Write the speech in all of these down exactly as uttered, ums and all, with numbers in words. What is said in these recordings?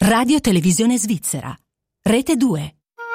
Radio Televisione Svizzera. Rete due.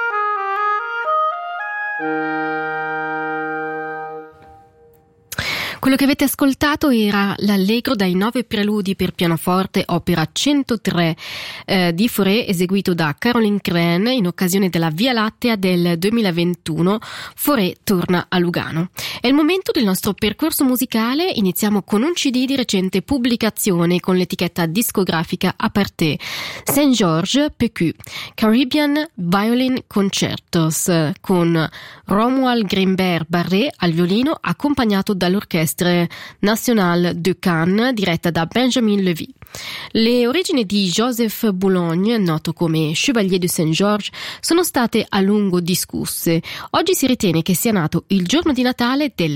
Quello che avete ascoltato era l'Allegro dai nove preludi per pianoforte, opera centotré eh, di Fauré, eseguito da Caroline Crane in occasione della Via Lattea del duemilaventuno. Fauré torna a Lugano. È il momento del nostro percorso musicale. Iniziamo con un C D di recente pubblicazione con l'etichetta discografica Aparté, Saint Georges P Q Caribbean Violin Concertos, con Romuald Grimbert Barré al violino, accompagnato dall'orchestra Nationale de Cannes diretta da Benjamin Levy. Le origini di Joseph Boulogne, noto come Chevalier de Saint-Georges, sono state a lungo discusse. Oggi si ritiene che sia nato il giorno di Natale del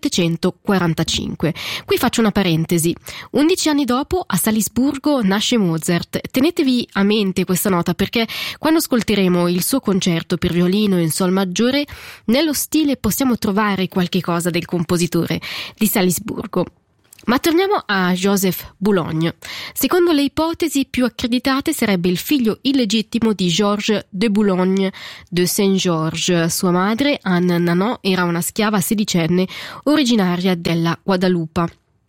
millesettecentoquarantacinque. Qui faccio una parentesi. Undici anni dopo, a Salisburgo, nasce Mozart. Tenetevi a mente questa nota, perché quando ascolteremo il suo concerto per violino in sol maggiore, nello stile possiamo trovare qualche cosa del compositore di Salisburgo. Ma torniamo a Joseph Boulogne. Secondo le ipotesi più accreditate sarebbe il figlio illegittimo di Georges de Boulogne de Saint-Georges. Sua madre, Anne Nanon, era una schiava sedicenne originaria della Guadalupe.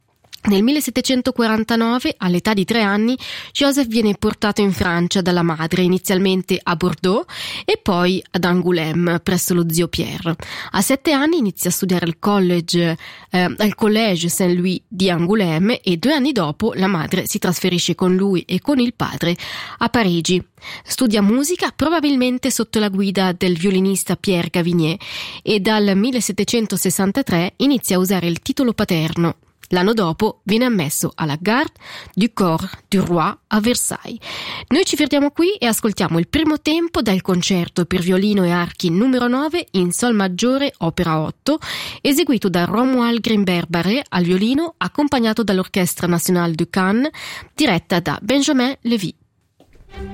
Nel millesettecentoquarantanove, all'età di tre anni, Joseph viene portato in Francia dalla madre, inizialmente a Bordeaux e poi ad Angoulême, presso lo zio Pierre. A sette anni inizia a studiare al college, eh, al Collège Saint-Louis di Angoulême, e due anni dopo la madre si trasferisce con lui e con il padre a Parigi. Studia musica, probabilmente sotto la guida del violinista Pierre Gavinier, e dal millesettecentosessantatré inizia a usare il titolo paterno. L'anno dopo viene ammesso alla Garde du Corps du Roi a Versailles. Noi ci fermiamo qui e ascoltiamo il primo tempo dal concerto per violino e archi numero nove in sol maggiore, opera otto, eseguito da Romuald Grimbert Barré al violino, accompagnato dall'Orchestra Nationale de Cannes, diretta da Benjamin Levy.